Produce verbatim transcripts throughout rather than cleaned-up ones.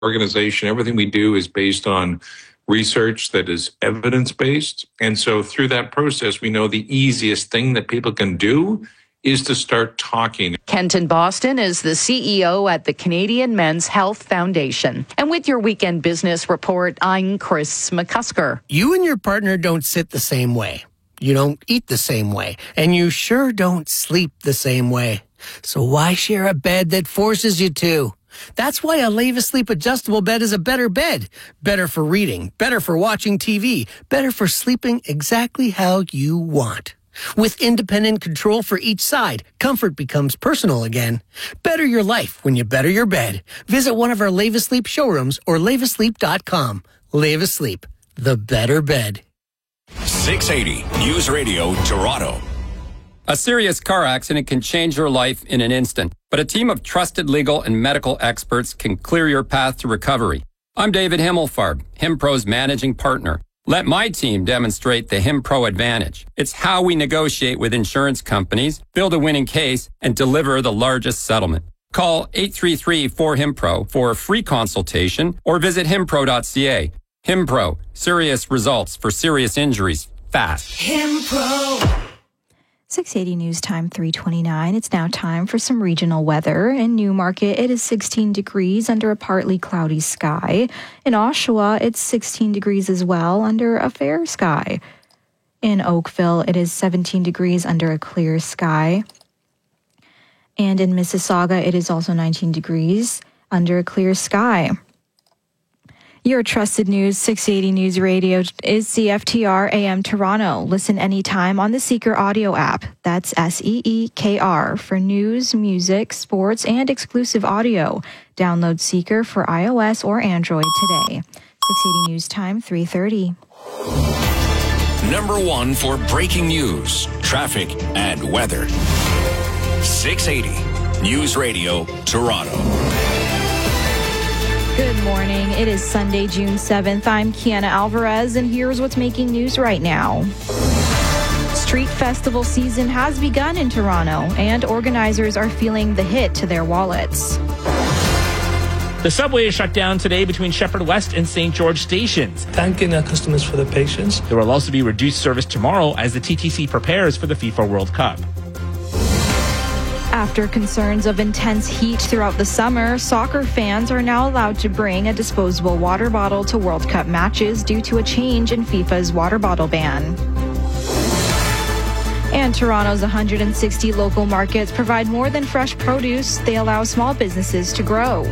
organization, everything we do is based on research that is evidence-based. And so through that process, we know the easiest thing that people can do is to start talking. Kenton Boston is the C E O at the Canadian Men's Health Foundation. And with your weekend business report, I'm Chris McCusker. You and your partner don't sit the same way. You don't eat the same way. And you sure don't sleep the same way. So why share a bed that forces you to? That's why a Leva Sleep adjustable bed is a better bed. Better for reading, better for watching T V, better for sleeping exactly how you want. With independent control for each side, comfort becomes personal again. Better your life when you better your bed. Visit one of our Leva Sleep showrooms or leva sleep dot com. Leva Sleep, the better bed. six eighty News Radio, Toronto. A serious car accident can change your life in an instant, but a team of trusted legal and medical experts can clear your path to recovery. I'm David Himmelfarb, HimPro's managing partner. Let my team demonstrate the HimPro advantage. It's how we negotiate with insurance companies, build a winning case, and deliver the largest settlement. Call eight three three, four, HimPro for a free consultation or visit himpro dot c a. HimPro, serious results for serious injuries, fast. HimPro. six eighty News Time three twenty-nine. It's now time for some regional weather. In Newmarket, it is sixteen degrees under a partly cloudy sky. In Oshawa, it's sixteen degrees as well under a fair sky. In Oakville, it is seventeen degrees under a clear sky. And in Mississauga, it is also nineteen degrees under a clear sky. Your trusted news, six eighty News Radio, is C F T R A M Toronto. Listen anytime on the Seeker audio app. That's S E E K R for news, music, sports, and exclusive audio. Download Seeker for iOS or Android today. six eighty News Time, three thirty. Number one for breaking news, traffic, and weather. six eighty News Radio, Toronto. Good morning. It is Sunday, June seventh. I'm Kiana Alvarez, and here's what's making news right now. Street festival season has begun in Toronto, and organizers are feeling the hit to their wallets. The subway is shut down today between Shepherd West and Saint George stations. Thanking our customers for their patience. There will also be reduced service tomorrow as the T T C prepares for the FIFA World Cup. After concerns of intense heat throughout the summer, soccer fans are now allowed to bring a disposable water bottle to World Cup matches due to a change in FIFA's water bottle ban. And Toronto's one hundred sixty local markets provide more than fresh produce. They allow small businesses to grow.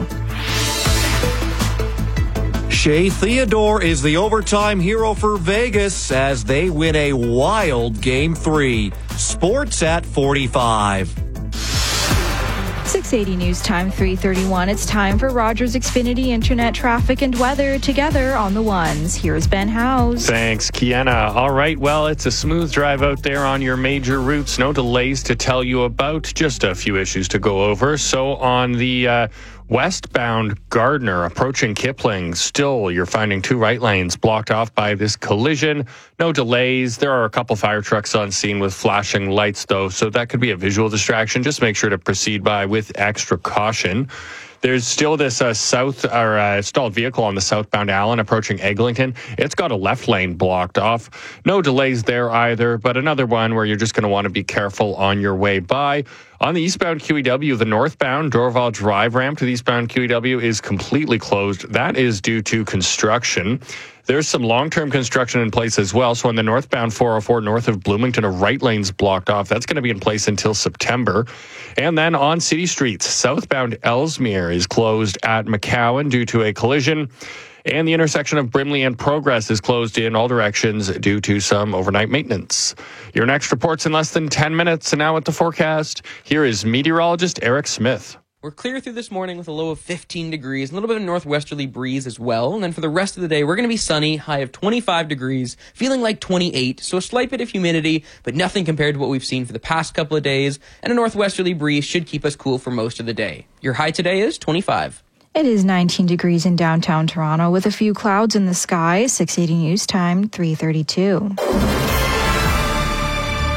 Shea Theodore is the overtime hero for Vegas as they win a wild Game three. Sports at forty-five. six eighty News Time, three thirty-one. It's time for Rogers Xfinity Internet traffic and weather together on the ones. Here's Ben Howes. Thanks, Kiana. All right, well, it's a smooth drive out there on your major routes. No delays to tell you about. Just a few issues to go over. So on the uh, westbound Gardner approaching Kipling, still you're finding two right lanes blocked off by this collision. No delays. There are a couple fire trucks on scene with flashing lights, though, so that could be a visual distraction. Just make sure to proceed by with extra caution. There's still this uh, south or uh, stalled vehicle on the southbound Allen approaching Eglinton. It's got a left lane blocked off. No delays there either, but another one where you're just going to want to be careful on your way by. On the eastbound Q E W, the northbound Dorval Drive ramp to the eastbound Q E W is completely closed. That is due to construction. There's some long-term construction in place as well. So on the northbound four oh four north of Bloomington, a right lane's blocked off. That's going to be in place until September. And then on city streets, southbound Ellesmere is closed at McCowan due to a collision. And the intersection of Brimley and Progress is closed in all directions due to some overnight maintenance. Your next report's in less than ten minutes. And now with the forecast, here is meteorologist Eric Smith. We're clear through this morning with a low of fifteen degrees, a little bit of a northwesterly breeze as well. And then for the rest of the day, we're going to be sunny, high of twenty-five degrees, feeling like twenty-eight. So a slight bit of humidity, but nothing compared to what we've seen for the past couple of days. And a northwesterly breeze should keep us cool for most of the day. Your high today is twenty-five. It is nineteen degrees in downtown Toronto with a few clouds in the sky. six eighty News Time, three thirty-two.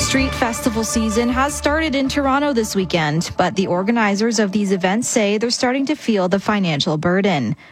Street festival season has started in Toronto this weekend, but the organizers of these events say they're starting to feel the financial burden.